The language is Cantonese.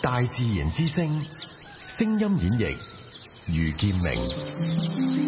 大自然之聲，聲音演繹余劍明。